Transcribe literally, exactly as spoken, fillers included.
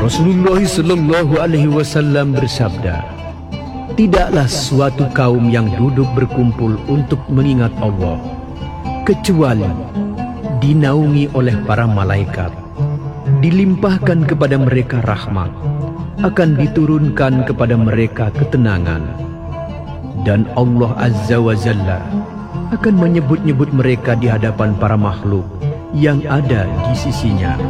Rasulullah Shallallahu Alaihi Wasallam bersabda, tidaklah suatu kaum yang duduk berkumpul untuk mengingat Allah kecuali dinaungi oleh para malaikat, dilimpahkan kepada mereka rahmat, akan diturunkan kepada mereka ketenangan, dan Allah Azza wa Jalla akan menyebut-nyebut mereka di hadapan para makhluk yang ada di sisinya.